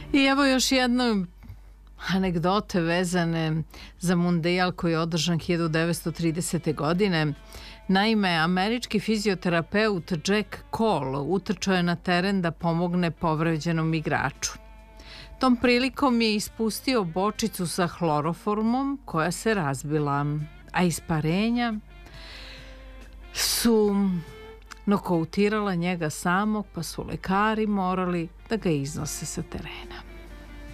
I evo još jedno anegdote vezane za mundijal koji je održan 1930. godine. Naime, američki fizioterapeut Jack Cole utrčao je na teren da pomogne povređenom igraču. Tom prilikom je ispustio bočicu sa hloroformom koja se razbila, a isparenja su nokautirala njega samog, pa su lekari morali da ga iznose sa terena.